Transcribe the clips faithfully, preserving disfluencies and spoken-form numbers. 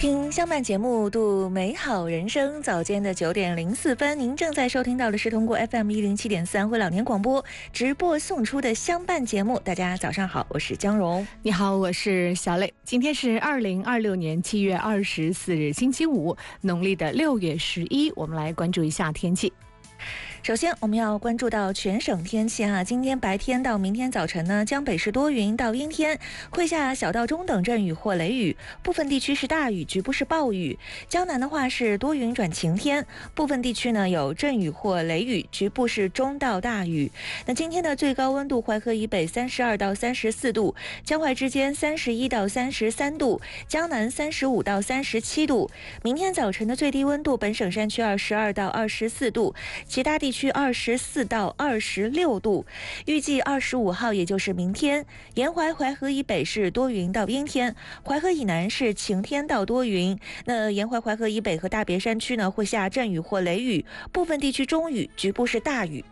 听相伴节目，度美好人生。早间的九点零四分，您正在收听到的是通过 F M 一零七点三惠老年广播直播送出的相伴节目。大家早上好，我是江荣。 你好，我是小磊。今天是二零二六年七月二十四日，星期五，农历的六月十一。我们来关注一下天气。 首先，我们要关注到全省天气哈。今天白天到明天早晨呢，江北是多云到阴天，会下小到中等阵雨或雷雨，部分地区是大雨，局部是暴雨。江南的话是多云转晴天，部分地区呢有阵雨或雷雨，局部是中到大雨。那今天的最高温度，淮河以北三十二到三十四度，江淮之间三十一到三十三度，江南三十五到三十七度。明天早晨的最低温度，本省山区二十二到二十四度，其他地区二十四到二十六度。预计二十五号，也就是明天，沿淮淮河以北是多云到阴天，淮河以南是晴天到多云。那沿淮淮河以北和大别山区呢，会下阵雨或雷雨，部分地区中雨，局部是大雨。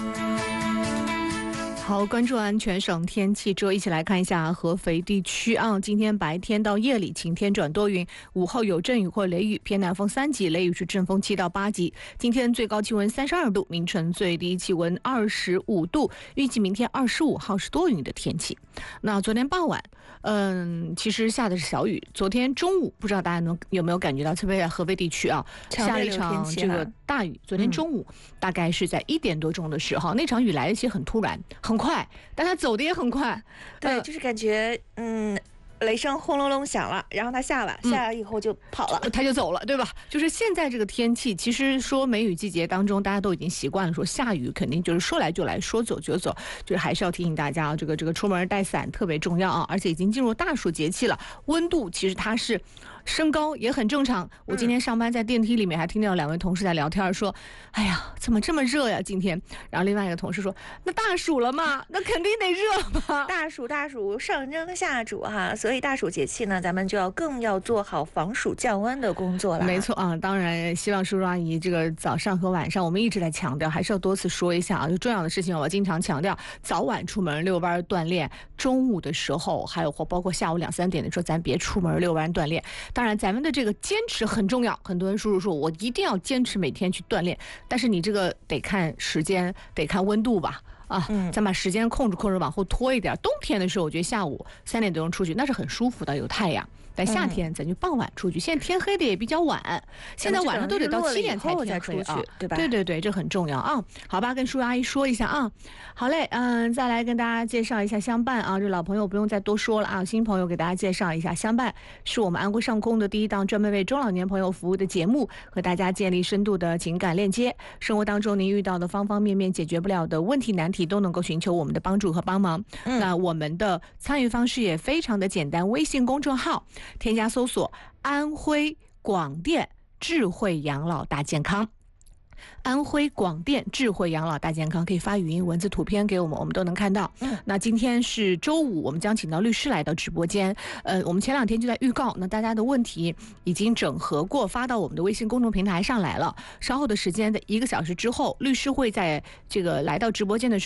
好，关注完全省天气之后，一起来看一下合肥地区啊。今天白天到夜里晴天转多云，午后有阵雨或雷雨，偏南风三级，雷雨是阵风七到八级。今天最高气温三十二度，明晨最低气温二十五度。预计明天二十五号是多云的天气。那昨天傍晚，嗯，其实下的是小雨。昨天中午，不知道大家能有没有感觉到，特别在合肥地区啊，下了一场这个大雨。昨天中午、嗯、大概是在一点多钟的时候，那场雨来的其实很突然，很快，但它走的也很快。 对、呃，就是感觉嗯。雷声轰隆隆响了，然后它下了，下了以后就跑了， 它、嗯、就走了，对吧？就是现在这个天气，其实说梅雨季节当中，大家都已经习惯了，说下雨肯定就是说来就来，说走就走，就是还是要提醒大家，这个这个出门带伞特别重要啊！而且已经进入大暑节气了，温度其实它是升高也很正常。我今天上班在电梯里面还听到两位同事在聊天，说：“哎呀，怎么这么热呀？今天。”然后另外一个同事说：“那大暑了嘛，那肯定得热吧？ 大暑大暑，上蒸下煮哈。”所以大暑节气呢，咱们就要更要做好防暑降温的工作了。 没错啊，当然希望叔叔阿姨这个早上和晚上，我们一直在强调，还是要多次说一下啊。就重要的事情，我经常强调，早晚出门遛弯锻炼，中午的时候还有或包括下午两三点的时候，咱别出门遛弯锻炼。当然，咱们的这个坚持很重要。很多人叔叔说我一定要坚持每天去锻炼，但是你这个得看时间，得看温度吧。啊，咱把时间控制控制，往后拖一点。冬天的时候，我觉得下午三点多钟出去那是很舒服的，有太阳。但夏天咱就傍晚出去。现在天黑的也比较晚，现在晚上都得到七点才天黑啊， 对吧？ 对对对，这很重要啊。好吧，跟叔叔阿姨说一下啊。好嘞，嗯，再来跟大家介绍一下相伴啊。这老朋友不用再多说了啊，新朋友给大家介绍一下，相伴是我们安徽上空的第一档专门为中老年朋友服务的节目，和大家建立深度的情感链接。生活当中您遇到的方方面面解决不了的问题难题，都能够寻求我们的帮助和帮忙。嗯、那我们的参与方式也非常的简单，微信公众号添加搜索安徽广电智慧养老大健康，安徽广电智慧养老大健康，可以发语音、文字、图片给我们，我们都能看到。嗯，那今天是周五，我们将请到律师来到直播间。呃，我们前两天就在预告，那大家的问题已经整合过，发到我们的微信公众平台上来了。稍后的时间的一个小时之后，律师会在这个来到直播间的时候。